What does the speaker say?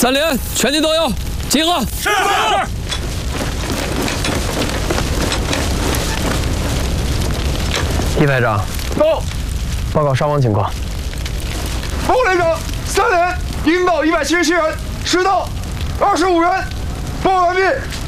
3连全体都有，集合。是。 一排长， 到。 报告伤亡情况。 副连长，3连引导177人，失到25人，报告完毕。